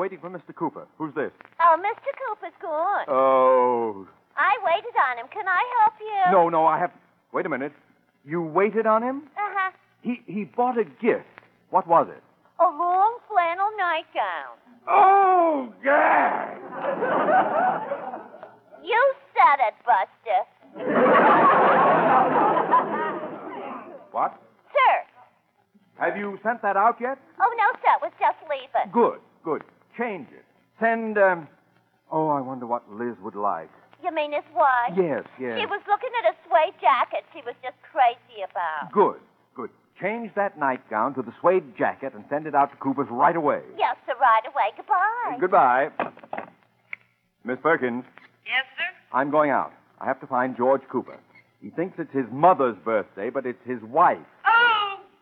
waiting for Mr. Cooper. Who's this? Oh, Mr. Cooper's gone. Oh. I waited on him. Can I help you? No, I have... Wait a minute. You waited on him? Uh-huh. He bought a gift. What was it? A long flannel nightgown. Oh, God! You said it, Buster. What? Sir. Have you sent that out yet? Oh, no, sir. It was just leaving. Good. Change it. Send, Oh, I wonder what Liz would like. You mean his wife? Yes. She was looking at a suede jacket she was just crazy about. Good. Change that nightgown to the suede jacket and send it out to Cooper's right away. Yes, sir, right away. Goodbye. Goodbye. Miss Perkins. Yes, sir? I'm going out. I have to find George Cooper. He thinks it's his mother's birthday, but it's his wife.